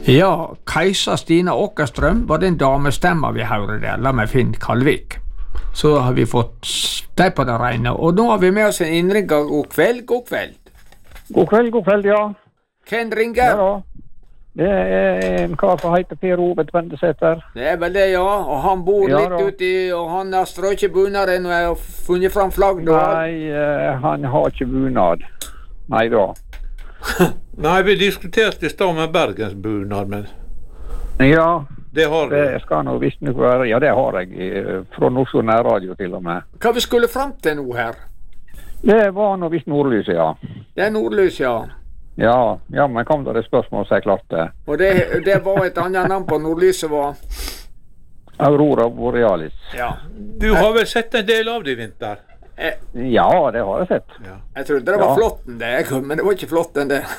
Ja, Kajsa Stina Åkerstrøm var den damestemma vi hører der, la meg Finn Kalvik. Så har vi fått deg på det rene, og nå har vi med oss en innringer. God kveld, god kveld. God kveld, ja. Hvem ringer? Ja, det en kar som heter Per Ove Tvendesæter. Det er vel det, ja, og han bor litt ute i, og han har strøket bunaren og har funnet fram flagg da. Nei, han har ikke bunad. Nei da. Nei, vi diskuterte i stad med Bergensbunad, men... Ja, det har det skal nå visst nok være. Ja, det har jeg, fra Norsk Nærradio til og med. Hva vi skulle frem til nå her? Det var nå visst Nordlys, ja. Det er Nordlys, ja. Ja, men kom da det spørsmål, så jeg klart det. Og det var et annet navn på Nordlyset var? Aurora Borealis. Ja. Du har vel sett en del av det i vinter? Ja, det har jeg sett. Ja. Jeg trodde det var flotten det, men det var ikke flotten det.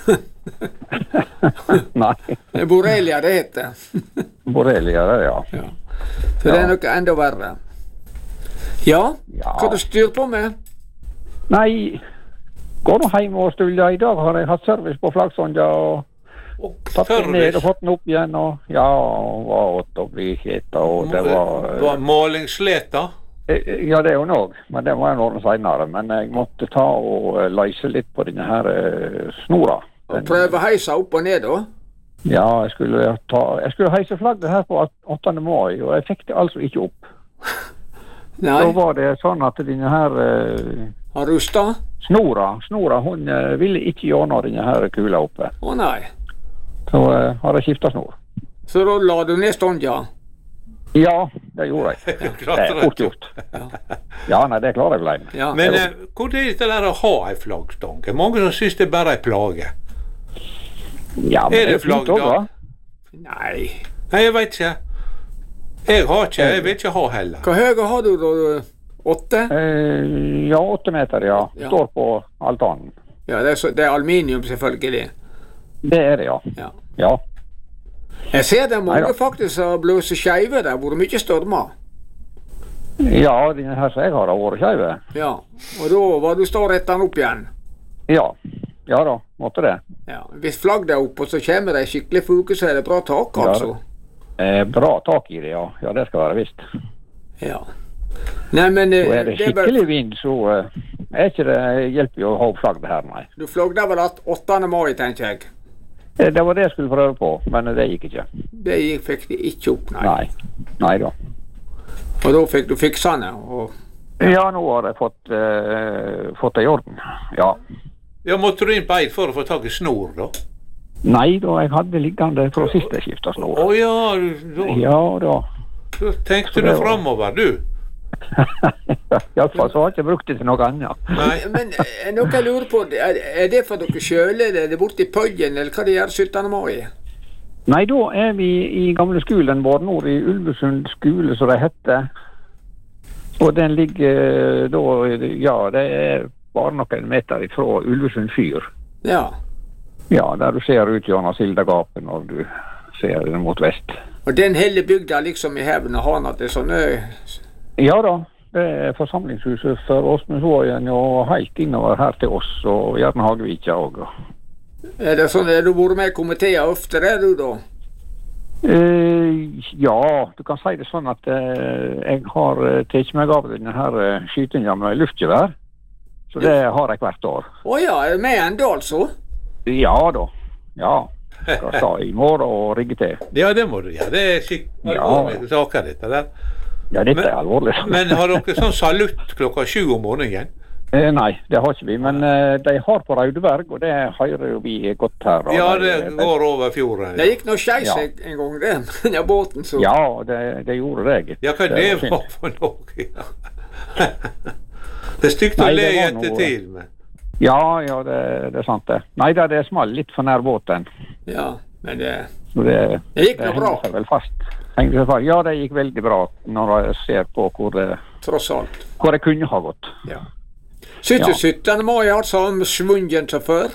Nei. Det er Borrelia det heter. Borrelia, det, ja. Så det er noe enda verre. Ja, hva du styrer på med? Nei, går nå hjem og stuller. I dag har jeg hatt service på Flaggsonja og tatt den ned og fått den opp igjen. Og var åt og bli kjeta, og det var... Malingsleta? Ja, det er jo nok, men det var en ordentlig senere. Men jeg måtte ta og løse litt på denne her snora. Og prøve heisa opp og ned da? Ja, jeg skulle heise flagget her på 8. mai, og jeg fikk det altså ikke opp. Nei. Da var det sånn at denne her... Har rusta? Snora, hun ville ikke gjøre denne her kula oppe. Å nei. Så har jeg skiftet snor. Så da la du ned ståndja? Ja, det gjorde jeg. Det er fort gjort. Ja, nei, det klarer jeg vel. Ja. Men hvor er det der å ha en flaggstang? Mange som synes det er bare en plage. Ja, men er det flagg da? Nei, jeg vet ikke. Jeg vil ikke ha heller. Hva høyre har du da? 8? Ja, 8 meter, ja. Står på altanen. Ja, det er aluminium selvfølgelig. Det er det, ja. Jeg ser det mange faktisk har blåst skjeive der, hvor det mye stormer. Ja, denne her som jeg har vært skjeive. Ja, og da var du stå rett den opp igjen? Ja da, måtte det. Ja, hvis flagget er oppe, så kommer det skikkelig fuge, så er det bra tak, altså. Bra tak i det, ja. Ja, det skal være visst. Ja. Nei, men... Og er det skikkelig vind, så er ikke det hjelper jo å ha opp flagget her, nei. Du flagget vel 8. mai, tenker jeg? Det var det jeg skulle prøve på, men det gikk ikke. Det fikk de ikke opp, nei. Nei da. Og da fikk du fiksene? Ja, nå har jeg fått det i orden, ja. Ja, måtte du inn på Eid for å få tak i snor, da? Nei, da jeg hadde liggende fra siste skiftet snor. Ja, Ja, da. Så tenkte du fremover, du? I hvert fall så har jeg ikke brukt det til noe annet. Nei. Men noe jeg lurer på, er det for dere selv, er det borte i Pøyen, eller hva det gjør 17. mai? Nei, da er vi i gamle skolen vår nord i Ulvesund skole, som det heter. Og den ligger da, det er bare noen meter fra Ulvesund fyr. Ja. Ja, der du ser ut gjennom Sildagapen når du ser den mot vest. Og den hele bygda liksom i heven og han at det er sånne... Ja da, det er forsamlingshuset for Åsmundsvågen og helt innover her til oss, og gjerne Hagevika også. Er det sånn, er du vært med i komiteer ofte, er du da? Ja, du kan si det sånn at jeg har tatt meg av denne her skytingen med luftgevær, så det har jeg hvert år. Åja, er du med enda altså? Ja da, ja. Skal ta i morgen og rigge til. Ja, det må du, ja, det er skikkelig alvorlig saker dette der. Ja, dette er alvorlig. Men har dere sånn salutt klokka 7 om morgenen? Nei, det har ikke vi, men de har på Raudeberg, og det hører jo vi godt her. Ja, det går over fjorden. Det gikk noe skeis en gang, den båten så. Ja, det gjorde det. Ja, hva det var for noe? Det er stygt å le etter til med. Ja, det er sant det. Nei, det er smalt litt for nær båten. Ja, men det gikk noe bra. Det vel fast. Ja, det gikk veldig bra når jeg ser på hvor det kunne ha gått. Ja. 17. mai har samme svungen som før?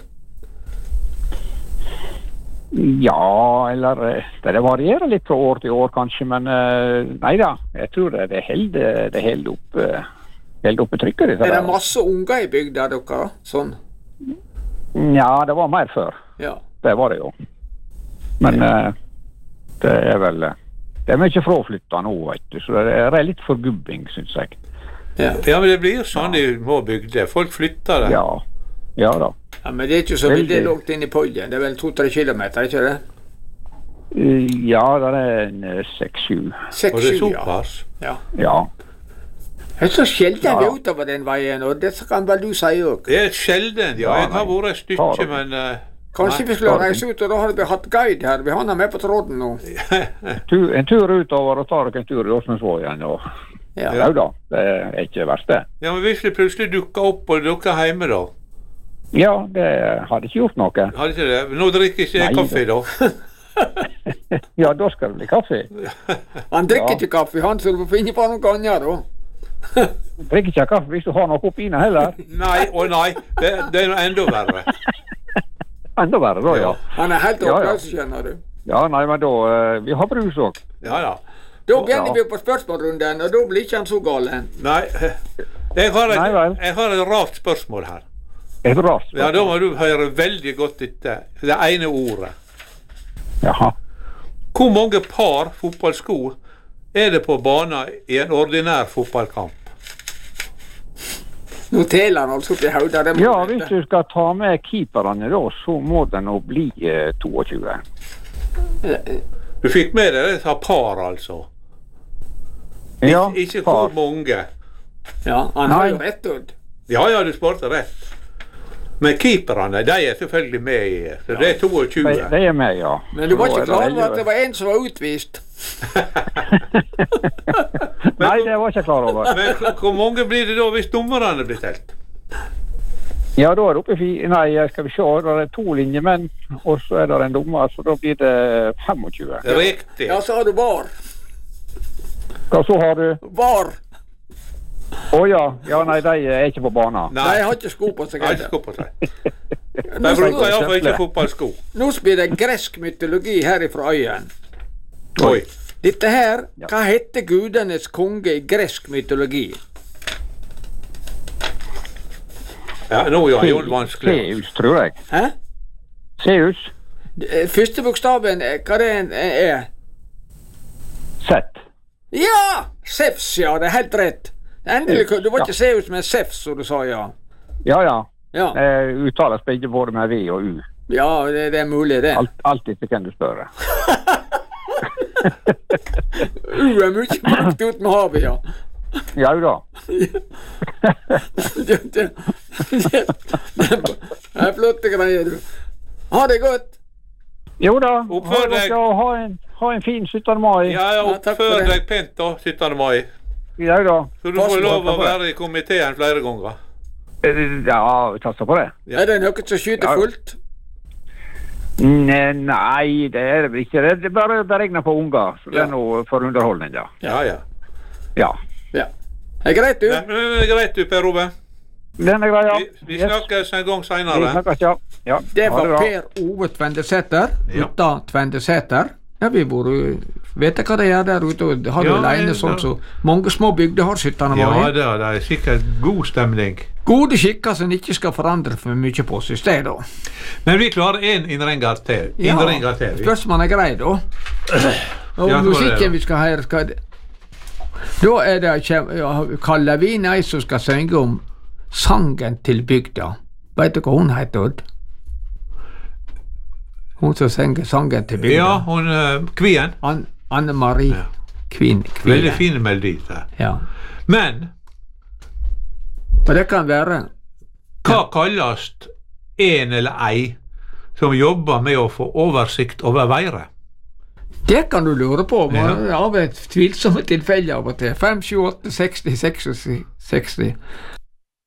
Ja, eller det varierer litt fra år til år kanskje, men nei da, jeg tror det held oppe trykket. Er det masse unger i bygda dere? Sånn? Ja, det var mer før. Ja. Det var det jo. Men det er vel det er mye fraflytta nå, vet du, så det er litt forgubbing, synes jeg. Ja, men det blir sånn i må bygde. Folk flytter det. Ja da. Ja, men det er ikke så veldig langt inn i Poljen. Det er vel 2-3 kilometer, ikke det? Ja, det er 6-7. 6-7, og det er såpass? Ja. Det er så sjelden vi er utover den veien, og det kan vel du si også. Det er sjelden, ja. Jeg har vært et stykke, men... Kanskje vi skulle reise ut, og da hadde vi hatt guide her. Vi har han med på tråden nå. En tur utover og tar en tur i Åsmundsvågen, og... Ja da, det er ikke verst det. Ja, men hvis det plutselig dukker opp, og dukker hjemme da? Ja, det hadde ikke gjort noe. Hadde ikke det? Nå drikker ikke jeg kaffe da. Ja, da skal det bli kaffe. Han drikker ikke kaffe, han, så du får finne på noe annet da. Drikker ikke kaffe hvis du har noe oppi inne heller. Nei, det er noe enda verre. Enda verre da, ja. Han er helt oppløs, skjønner du. Ja, nei, men da, vi har brus også. Ja. Da begynner vi på spørsmålrunden, og da blir ikke han så gal. Nei, jeg har et rart spørsmål her. Et rart spørsmål? Ja, da må du høre veldig godt etter det ene ordet. Jaha. Hvor mange par fotballsko er det på banen i en ordinær fotballkamp? Nå teler han altså oppi hodet. Ja, hvis du skal ta med keeperne da, så må det nå bli 22. Du fikk med deg det par, altså? Ja, ikke hvor mange. Ja, han har jo rett ut. Ja, du spurte rett. Men keeperne, de er selvfølgelig med i, så det er 22. De er med, ja. Men du var ikke klar over at det var en som var utvist? Nei, det var ikke klar over. Men hvor mange blir det da hvis dommerne blir telt? Ja, da er det oppe i nei, skal vi se, da er det 2 linjemenn, og så er det en dommer, så da blir det 25. Riktig. Ja, så har du VAR. Hva så har du? VAR. Ja, nei, de er ikke på banen. Nei, jeg har ikke sko på seg. Jeg har ikke sko på seg. De bruker i hvert fall ikke fotballsko. Nå blir det gresk mytologi her ifra øyen. Oi. Dette her, hva heter gudenes konge i gresk mytologi? Ja, nå er jo vanskelig. Zeus, tror jeg. Hæ? Zeus. Første bokstaven, hva det er? Sett. Ja! Zeus, ja, det er helt rett. Endelig, du var ikke Zeus, men Zeus, som du sa, ja. Ja. Uttales begge både med V og U. Ja, det er mulig, det. Alltid så kan du spørre. U er mye makt ut med havet, ja. Ja da. Det er flotte greier, du. Ha det godt. Jo da. Oppfør deg. Ha en fin 17. mai. Ja, oppfør deg pent da, 17. mai. Ja da. Så du får lov å være i komiteen flere ganger. Ja, vi tasser på det. Ja. Er det noe som skyter fullt? Nei, det er det ikke. Det er bare beregnet på unger. Så det er noe for underholdning, ja. Ja. Det er greit, du. Det er greit, du, Per Ove. Den er greit, ja. Vi snakkes en gang senere. Vi snakkes, ja. Det var Per Ove Tvendesæter, Utta Tvendesæter. Ja, vi vet hva det er der ute, og har jo alene sånn så mange små bygder har 17. mai. Ja, det er sikkert god stemning. Gode skikker som ikke skal forandre for mye på seg sted, da. Men vi klarer en innringer til. Spørsmålet er grei, da. Og musikken vi skal høre, da er det Kalle Vina som skal synge om sangen til bygda. Vet du hva hun heter, Odd? Hun som synger sangen til bygda. Ja, hun Kvien. Anne-Marie Kvien. Veldig fin melodi der. Ja. Men og det kan være hva kalles en eller ei som jobber med å få oversikt over veiret? Det kan du lure på, av et tvilsomme tilfelle av og til. 5, 7, 8, 60, 66.